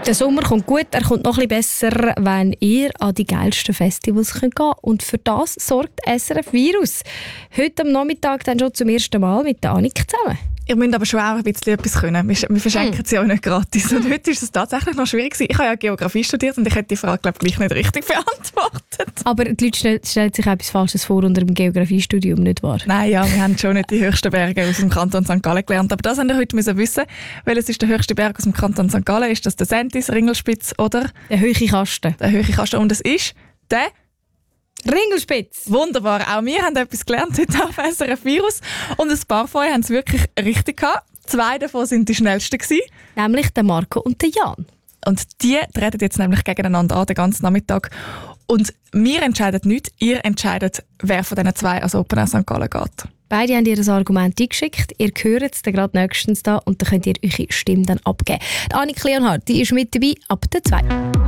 Der Sommer kommt gut, er kommt noch ein bisschen besser, wenn ihr an die geilsten Festivals gehen könnt. Und für das sorgt SRF Virus. Heute am Nachmittag dann schon zum ersten Mal mit der Annik zusammen. Ihr müsst aber schon auch ein bisschen etwas können. Wir verschenken sie auch nicht gratis. Und heute ist es tatsächlich noch schwierig gewesen. Ich habe ja Geografie studiert und ich hätte die Frage, glaube ich, nicht richtig beantwortet. Aber die Leute stellen sich etwas Falsches vor unter dem Geografiestudium, nicht wahr? Nein, ja, wir haben schon nicht die höchsten Berge aus dem Kanton St. Gallen gelernt. Aber das müsst ihr heute wissen. Welches ist der höchste Berg aus dem Kanton St. Gallen? Ist das der Sentis, Ringelspitz oder? Der hohe Kasten. Der hohe Kasten. Und es ist der Ringelspitz. Wunderbar. Auch wir haben etwas gelernt heute auf SRF Virus. Und ein paar von euch haben es wirklich richtig gehabt. 2 davon sind die schnellsten gewesen. Nämlich der Marco und der Jan. Und die treten jetzt nämlich gegeneinander an, den ganzen Nachmittag. Und wir entscheiden nicht, ihr entscheidet, wer von diesen 2 ans Open Air St. Gallen geht. Beide haben ihr Argument eingeschickt. Ihr hört es dann gerade nächstens da und dann könnt ihr eure Stimme dann abgeben. Die Annik Leonhardt, die ist mit dabei ab der 2.